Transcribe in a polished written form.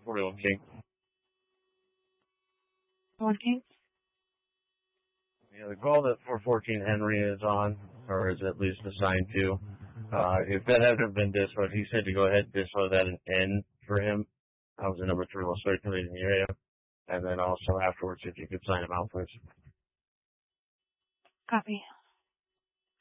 41 King. 1 King? Yeah, the call that 414 Henry is on, or is at least assigned to, if that hasn't been dispoed, he said to go ahead and dispo that an N for him. I was the number 3 while circulating the area. And then also afterwards, if you could sign him out, please. Copy.